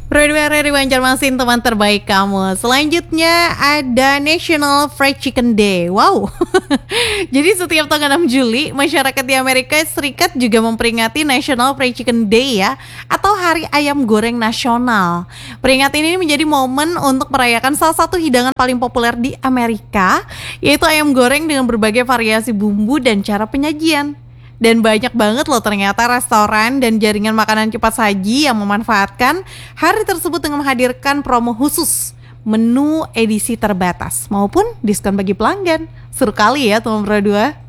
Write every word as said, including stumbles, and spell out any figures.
Berdua dari Banjarmasin, teman terbaik kamu. Selanjutnya ada National Fried Chicken Day. Wow. Jadi setiap tanggal enam Juli, masyarakat di Amerika Serikat juga memperingati National Fried Chicken Day ya, atau Hari Ayam Goreng Nasional. Peringatan ini menjadi momen untuk merayakan salah satu hidangan paling populer di Amerika, yaitu ayam goreng dengan berbagai variasi bumbu dan cara penyajian. Dan banyak banget loh ternyata restoran dan jaringan makanan cepat saji yang memanfaatkan hari tersebut dengan menghadirkan promo khusus, menu edisi terbatas maupun diskon bagi pelanggan. Seru kali ya teman berdua.